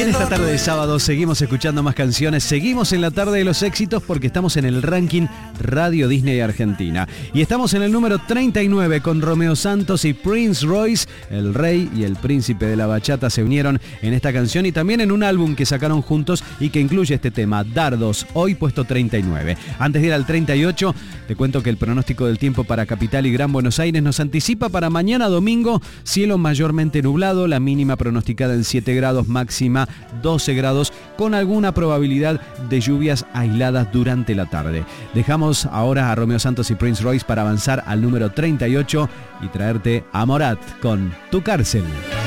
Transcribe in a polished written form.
esta tarde de sábado seguimos escuchando más canciones, seguimos en la tarde de los éxitos porque estamos en el ranking Radio Disney Argentina. Y estamos en el número 39 con Romeo Santos y Prince Royce. El rey y el príncipe de la bachata se unieron en esta canción y también en un álbum que sacaron juntos y que incluye este tema, Dardos, hoy puesto 39. Antes de ir al 38, te cuento que el pronóstico del tiempo para Capital y Gran Buenos Aires nos anticipa para mañana domingo, cielo mayormente nublado, la mínima pronosticada en 7 grados, máxima 12 grados, con alguna probabilidad de lluvias aisladas durante la tarde. Dejamos ahora a Romeo Santos y Prince Royce para avanzar al número 38 y traerte a Morat con Tu Cárcel.